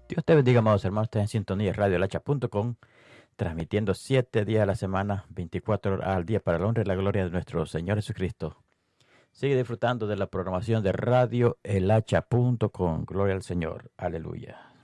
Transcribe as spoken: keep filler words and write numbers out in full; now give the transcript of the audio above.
Dios te bendiga, amados hermanos. Estás en sintonía de radio el hacha punto com, transmitiendo siete días a la semana, veinticuatro horas al día, para la honra y la gloria de nuestro Señor Jesucristo. Sigue disfrutando de la programación de radio el hacha punto com. Gloria al Señor. Aleluya.